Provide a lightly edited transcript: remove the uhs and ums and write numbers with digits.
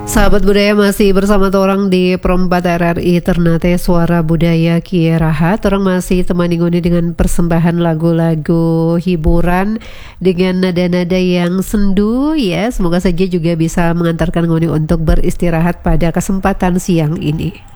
Sahabat budaya masih bersama orang di Perempat RRI Ternate Suara Budaya Kierahat. Orang masih temani ngoni dengan persembahan lagu-lagu hiburan dengan nada-nada yang sendu ya. Semoga saja juga bisa mengantarkan ngoni untuk beristirahat pada kesempatan siang ini.